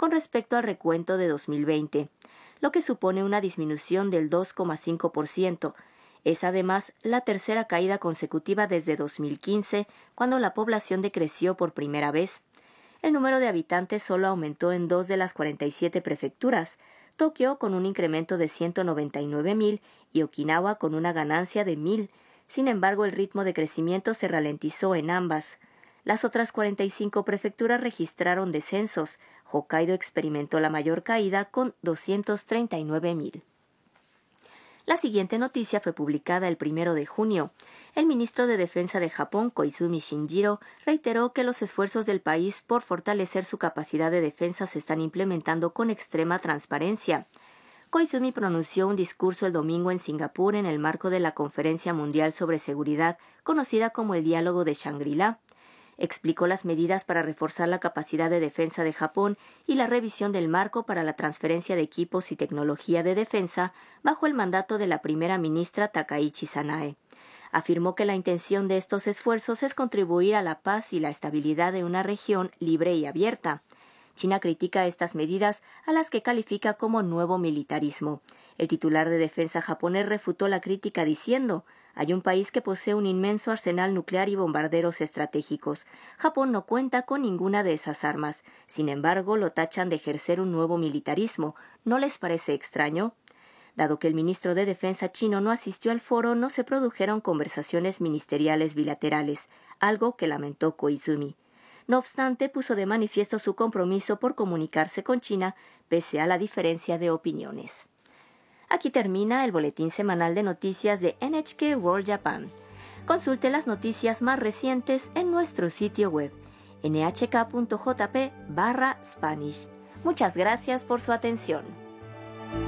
con respecto al recuento de 2020, lo que supone una disminución del 2,5%. Es además la tercera caída consecutiva desde 2015, cuando la población decreció por primera vez. El número de habitantes solo aumentó en 2 de las 47 prefecturas, Tokio con un incremento de 199.000 y Okinawa con una ganancia de 1.000. Sin embargo, el ritmo de crecimiento se ralentizó en ambas. Las otras 45 prefecturas registraron descensos. Hokkaido experimentó la mayor caída con 239.000. La siguiente noticia fue publicada el 1 de junio. El ministro de Defensa de Japón, Koizumi Shinjiro, reiteró que los esfuerzos del país por fortalecer su capacidad de defensa se están implementando con extrema transparencia. Koizumi pronunció un discurso el domingo en Singapur en el marco de la Conferencia Mundial sobre Seguridad, conocida como el Diálogo de Shangri-La. Explicó las medidas para reforzar la capacidad de defensa de Japón y la revisión del marco para la transferencia de equipos y tecnología de defensa bajo el mandato de la primera ministra Takaichi Sanae. Afirmó que la intención de estos esfuerzos es contribuir a la paz y la estabilidad de una región libre y abierta. China critica estas medidas, a las que califica como nuevo militarismo. El titular de defensa japonés refutó la crítica diciendo: «Hay un país que posee un inmenso arsenal nuclear y bombarderos estratégicos. Japón no cuenta con ninguna de esas armas. Sin embargo, lo tachan de ejercer un nuevo militarismo. ¿No les parece extraño?». Dado que el ministro de Defensa chino no asistió al foro, no se produjeron conversaciones ministeriales bilaterales, algo que lamentó Koizumi. No obstante, puso de manifiesto su compromiso por comunicarse con China, pese a la diferencia de opiniones. Aquí termina el boletín semanal de noticias de NHK World Japan. Consulte las noticias más recientes en nuestro sitio web, nhk.jp/Spanish. Muchas gracias por su atención.